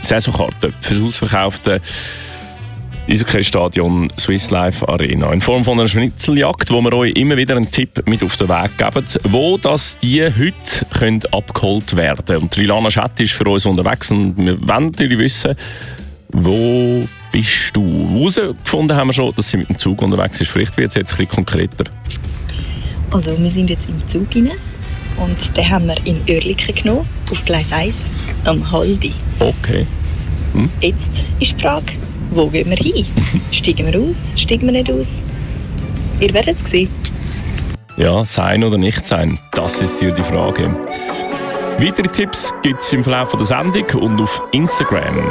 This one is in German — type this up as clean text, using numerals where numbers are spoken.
Saisonkarten für das ausverkaufte Eishockey-Stadion Swiss Life Arena in Form von einer Schnitzeljagd, wo wir euch immer wieder einen Tipp mit auf den Weg geben, wo die heute abgeholt werden können. Und Lilana Schett ist für uns unterwegs und wir wollen natürlich wissen, wo bist du? Herausgefunden haben wir schon, dass sie mit dem Zug unterwegs ist. Vielleicht wird es jetzt ein bisschen konkreter. Also wir sind jetzt im Zug rein und den haben wir in Oerlikon genommen, auf Gleis 1 am Haldi. Okay. Jetzt ist die Frage, wo gehen wir hin? Steigen wir aus? Steigen wir nicht aus? Ihr werdet es sehen. Ja, sein oder nicht sein, das ist hier die Frage. Weitere Tipps gibt es im Verlauf der Sendung und auf Instagram.